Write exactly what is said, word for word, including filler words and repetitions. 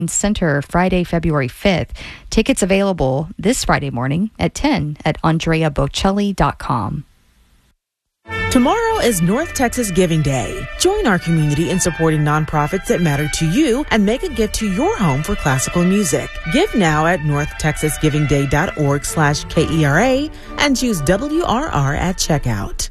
Center Friday, February fifth. Tickets available this Friday morning at ten at andrea bocelli dot com. Tomorrow is North Texas Giving Day. Join our community in supporting nonprofits that matter to you and make a gift to your home for classical music. Give now at northtexasgivingday.org slash K E R A and choose W R R at checkout.